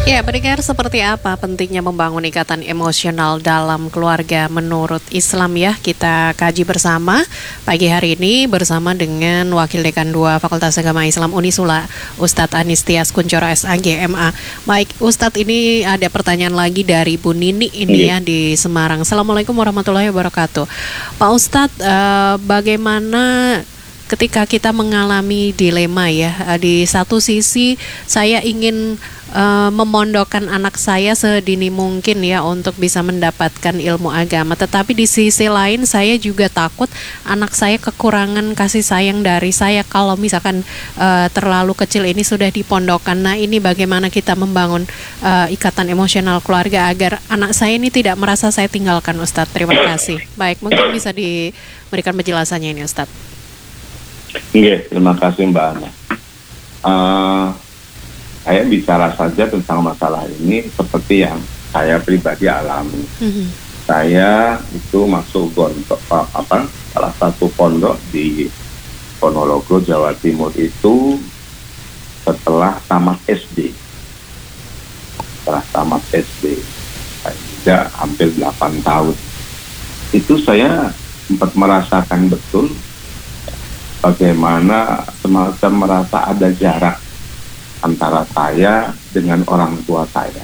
Ya, pendengar, seperti apa pentingnya membangun ikatan emosional dalam keluarga menurut Islam ya? Kita kaji bersama pagi hari ini bersama dengan Wakil Dekan 2 Fakultas Agama Islam Unisula, Ustadz Anistias Kuncoro SAG MA. Baik, Ustadz, ini ada pertanyaan lagi dari Bu Nini ini ya di Semarang. Assalamualaikum warahmatullahi wabarakatuh. Pak Ustadz, bagaimana ketika kita mengalami dilema ya, di satu sisi saya ingin memondokkan anak saya sedini mungkin ya untuk bisa mendapatkan ilmu agama, tetapi di sisi lain saya juga takut anak saya kekurangan kasih sayang dari saya kalau misalkan terlalu kecil ini sudah dipondokkan. Nah, ini bagaimana kita membangun ikatan emosional keluarga agar anak saya ini tidak merasa saya tinggalkan, Ustadz. Terima kasih. Baik, mungkin bisa diberikan penjelasannya ini, Ustadz. Iya, terima kasih Mbak Ana. Saya bicara saja tentang masalah ini seperti yang saya pribadi alami. Saya itu masuk salah satu pondok di Ponorogo, Jawa Timur itu setelah tamat SD. Setelah tamat SD, saya juga hampir 8 tahun. Itu saya sempat merasakan betul bagaimana semacam merasa ada jarak antara saya dengan orang tua saya.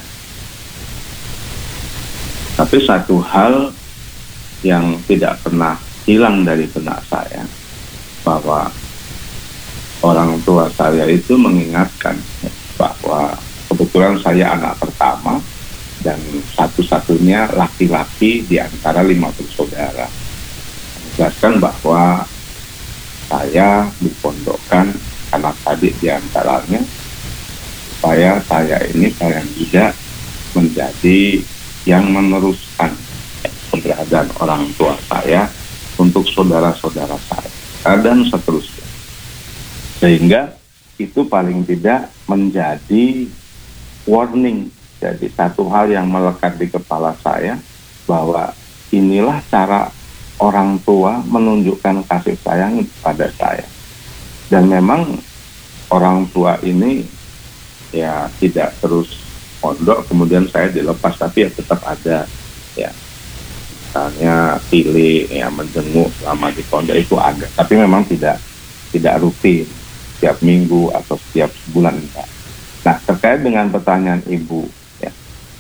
Tapi satu hal yang tidak pernah hilang dari benak saya, bahwa orang tua saya itu mengingatkan bahwa kebetulan saya anak pertama dan satu-satunya laki-laki di antara 5 bersaudara. Menjelaskan bahwa saya dipondokkan anak adik di antaranya supaya saya ini paling tidak menjadi yang meneruskan keberadaan orang tua saya untuk saudara-saudara saya dan seterusnya, sehingga itu paling tidak menjadi warning, jadi satu hal yang melekat di kepala saya bahwa inilah cara orang tua menunjukkan kasih sayang pada saya. Dan memang orang tua ini ya tidak terus pondok kemudian saya dilepas, tapi ya tetap ada ya, misalnya pilih ya menjenguk selama di pondok itu ada, tapi memang tidak rutin setiap minggu atau setiap sebulan enggak. Nah, terkait dengan pertanyaan Ibu ya,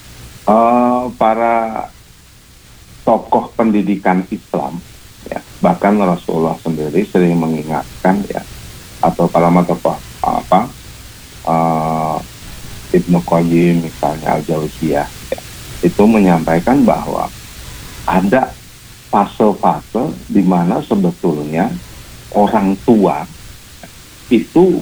para tokoh pendidikan Islam ya, bahkan Rasulullah sendiri sering mengingatkan ya, atau kalau tokoh Ibnu Qayyim misalnya Al-Jauziyah ya, itu menyampaikan bahwa ada fase-fase di mana sebetulnya orang tua itu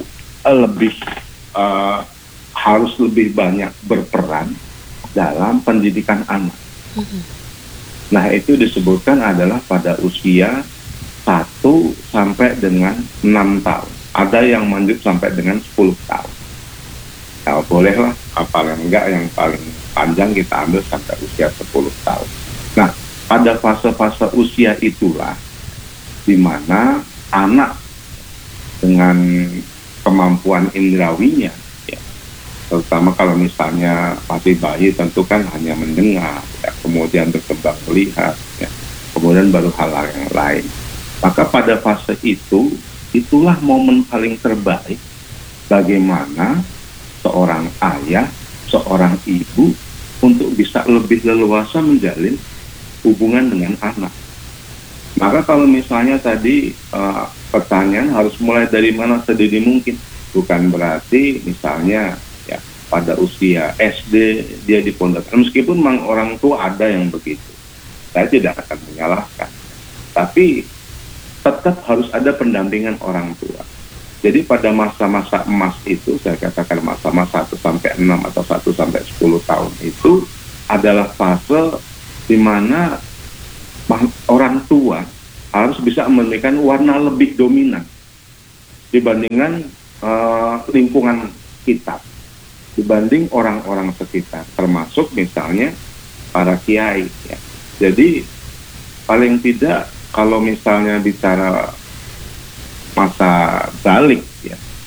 harus lebih banyak berperan dalam pendidikan anak. Nah, itu disebutkan adalah pada usia 1 sampai dengan 6 tahun. Ada yang lanjut sampai dengan 10 tahun. Nah, bolehlah, paling enggak yang paling panjang kita ambil sampai usia 10 tahun. Nah, pada fase-fase usia itulah di mana anak dengan kemampuan indrawinya, ya, terutama kalau misalnya masih bayi tentu kan hanya mendengar, ya, kemudian berkembang melihat, ya, kemudian baru hal yang lain. Maka pada fase itulah momen paling terbaik bagaimana seorang ayah, seorang ibu untuk bisa lebih leluasa menjalin hubungan dengan anak. Maka kalau misalnya tadi pertanyaan harus mulai dari mana sedini mungkin, bukan berarti misalnya ya pada usia SD dia dipondokkan, meskipun memang orang tua ada yang begitu, saya tidak akan menyalahkan, tapi tetap harus ada pendampingan orang tua. Jadi pada masa-masa emas itu, saya katakan masa-masa 1 sampai 6 atau 1 sampai 10 tahun itu adalah fase di mana orang tua harus bisa memberikan warna lebih dominan dibandingkan lingkungan kita, dibanding orang-orang sekitar, termasuk misalnya para kiai. Ya. Jadi paling tidak kalau misalnya bicara masa balik ya,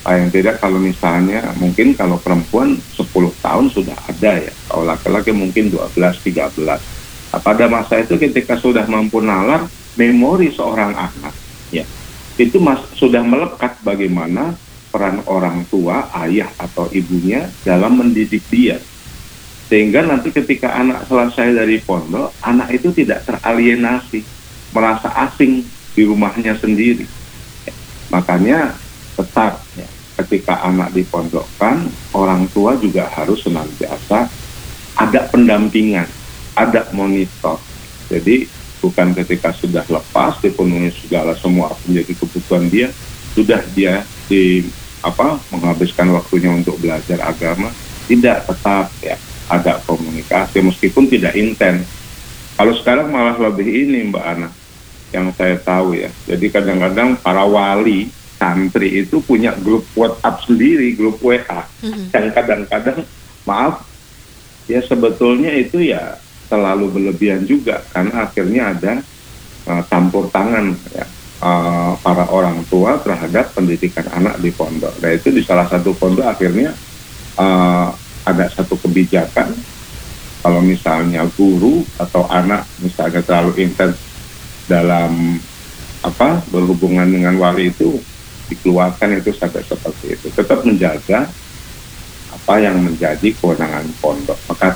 Paling tidak kalau misalnya mungkin kalau perempuan 10 tahun sudah ada ya, kalau laki-laki mungkin 12-13. Nah, pada masa itu ketika sudah mampu nalar memori seorang anak, ya itu sudah melekat bagaimana peran orang tua, ayah atau ibunya dalam mendidik dia. Sehingga nanti ketika anak selesai dari pondok, anak itu tidak teralienasi, merasa asing di rumahnya sendiri. Makanya tetap ya, ketika anak dipondokkan, orang tua juga harus senantiasa ada pendampingan, ada monitor. Jadi bukan ketika sudah lepas dipenuhi segala semua menjadi kebutuhan dia, sudah dia menghabiskan waktunya untuk belajar agama. Tidak, tetap ya ada komunikasi meskipun tidak intens. Kalau sekarang malah lebih ini Mbak Ana, yang saya tahu ya. Jadi kadang-kadang para wali santri itu punya grup WhatsApp sendiri, grup WA, yang kadang-kadang maaf ya sebetulnya itu ya terlalu berlebihan juga, karena akhirnya ada campur tangan ya, para orang tua terhadap pendidikan anak di pondok. Nah itu di salah satu pondok akhirnya ada satu kebijakan, kalau misalnya guru atau anak misalnya terlalu intens dalam berhubungan dengan wali itu, dikeluarkan itu sampai seperti itu. Tetap menjaga apa yang menjadi kewenangan pondok. Maka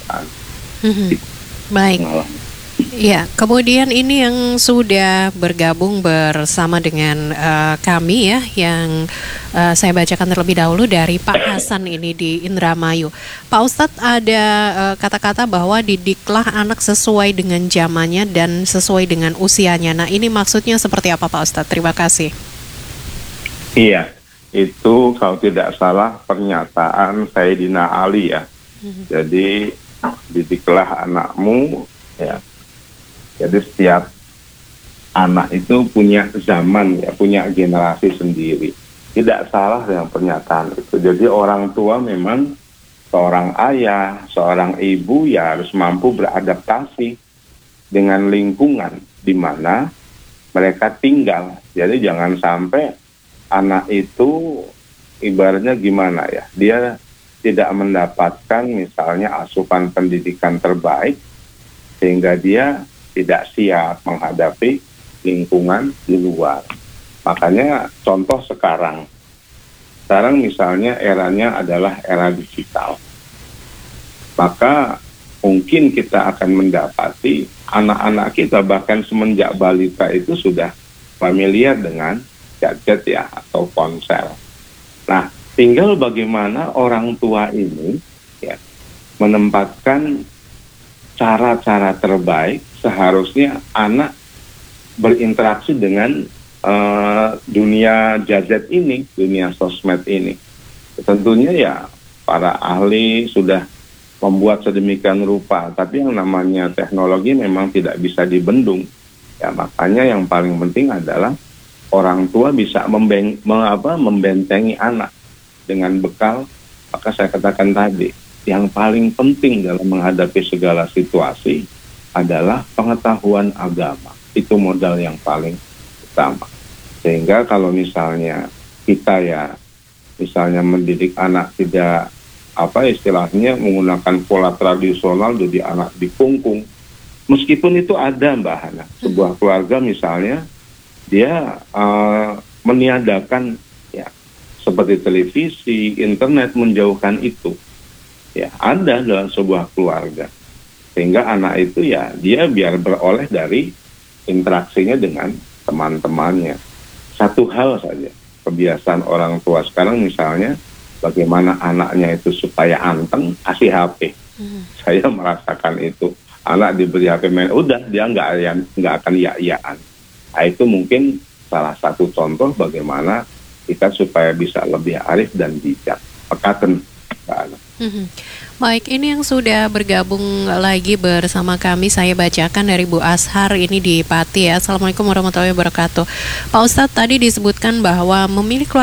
baik. Ya, kemudian ini yang sudah bergabung bersama dengan kami ya, yang saya bacakan terlebih dahulu dari Pak Hasan ini di Indramayu. Pak Ustadz, ada kata-kata bahwa didiklah anak sesuai dengan zamannya dan sesuai dengan usianya. Nah, ini maksudnya seperti apa Pak Ustadz? Terima kasih. Iya, itu kalau tidak salah pernyataan Sayyidina Ali ya. Jadi didiklah anakmu ya. Jadi setiap anak itu punya zaman ya, punya generasi sendiri. Tidak salah dengan pernyataan itu. Jadi orang tua memang seorang ayah, seorang ibu ya harus mampu beradaptasi dengan lingkungan di mana mereka tinggal. Jadi jangan sampai anak itu ibaratnya gimana ya, dia tidak mendapatkan misalnya asupan pendidikan terbaik sehingga dia tidak siap menghadapi lingkungan di luar. Makanya contoh sekarang misalnya eranya adalah era digital. Maka mungkin kita akan mendapati anak-anak kita bahkan semenjak balita itu sudah familiar dengan gadget ya atau ponsel. Nah, tinggal bagaimana orang tua ini ya menempatkan cara-cara terbaik seharusnya anak berinteraksi dengan dunia gadget ini, dunia sosmed ini. Tentunya ya para ahli sudah membuat sedemikian rupa, tapi yang namanya teknologi memang tidak bisa dibendung. Ya makanya yang paling penting adalah orang tua bisa membentengi anak dengan bekal, maka saya katakan tadi, yang paling penting dalam menghadapi segala situasi adalah pengetahuan agama. Itu modal yang paling utama. Sehingga kalau misalnya kita ya, misalnya mendidik anak tidak, istilahnya menggunakan pola tradisional, jadi anak dikungkung. Meskipun itu ada Mbak Hana, sebuah keluarga misalnya, dia meniadakan ya, seperti televisi, internet, menjauhkan itu. Ya, ada dalam sebuah keluarga. Sehingga anak itu ya dia biar beroleh dari interaksinya dengan teman-temannya. Satu hal saja, kebiasaan orang tua sekarang misalnya bagaimana anaknya itu supaya anteng, kasih HP. Saya merasakan itu. Anak diberi HP main, udah dia nggak akan iya-iyaan. Nah, itu mungkin salah satu contoh bagaimana kita supaya bisa lebih arif dan bijak. Pekaten. Baik, ini yang sudah bergabung lagi bersama kami, saya bacakan dari Bu Ashar ini di Pati ya. Assalamualaikum warahmatullahi wabarakatuh. Pak Ustadz, tadi disebutkan bahwa memilih keluarga